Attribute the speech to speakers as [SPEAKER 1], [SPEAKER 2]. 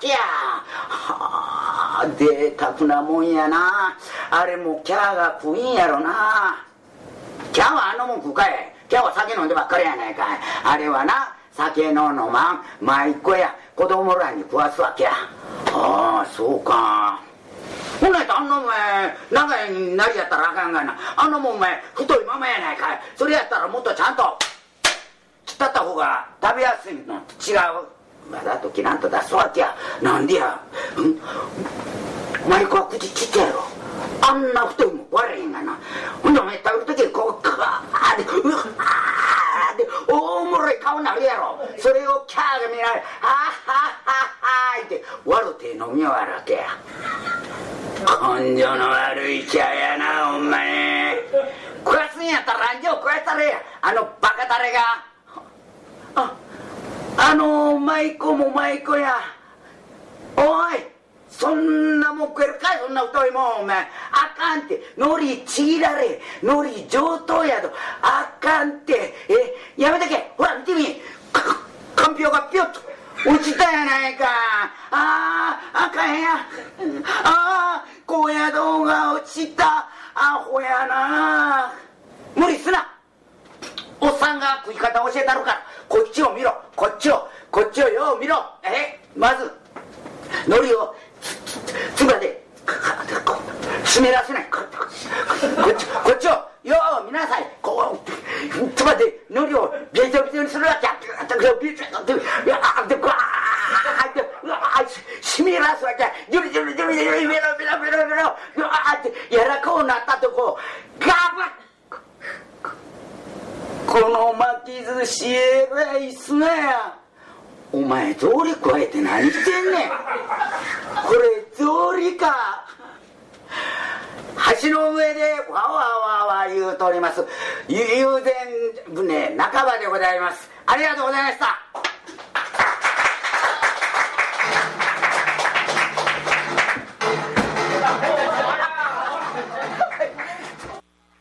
[SPEAKER 1] けや。はあ、贅沢なもんやな。あれもキャーが食いんやろな。キャーはあのもん食うかい。キャーは酒飲んでばっかりやないかい。あれはな、酒の飲まん舞妓や子供らに食わすわけや。ああ、そうか。ほんならあんなお前長いなりやったらあかんがな。あんなもんお前太いままやないかい。それやったらもっとちゃんと切ったった方が食べやすいのと違う。わざと切らんと出すわけや。なんでや。舞妓は口ちっちゃいやろ。あんな太いもん悪いんがな。ほんでお前食べるときこうカーでうわーって大もろい顔になるやろ。それをキャーが見られ、はっはっはっはって笑うて飲み終わるわけや。根性の悪いキャーやな、お前。食わすんやったらランジを食わしたれや。あのバカタレが。舞妓も舞妓や。おい、そんなもん食えるかい。そんな太いもんお前。あかんって。海苔ちぎられ、海苔上等やと。あかんって。やめとけ。ほら見てみ。かんぴょうがぴょっと落ちたやないか。あかんや。高野豆が落ちた。アホやな。無理すな。おっさんが食い方教えたるから。こっちを見ろ。こっちをよう見ろ。まず海苔をつばで湿らせない。こっちをよう見なさい。こうつばで海苔をビチョビチョにするわけや。ビチョって湿らすわけや。ジュリジュリジュリジュリベロベロベロベロってやらこうなったとこガバッ。この巻き寿司えらいすなや。お前草履加えて何してんねん。これ草履か。橋の上でわわわわ言うとおります友禅船半ばでございます。ありがとうございました。